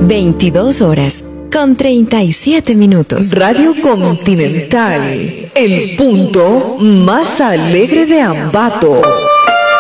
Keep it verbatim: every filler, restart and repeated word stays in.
veintidós horas con treinta y siete minutos. Radio Continental, el punto más alegre de Ambato.